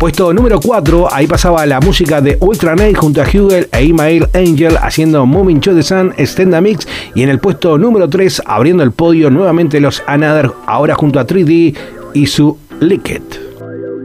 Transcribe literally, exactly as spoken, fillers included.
Puesto número cuatro, ahí pasaba la música de Ultranate junto a Hugel e Email Angel haciendo Moving to the Sun, Extenda Mix. Y en el puesto número tres, abriendo el podio nuevamente los Another, ahora junto a tres D y su Lick It.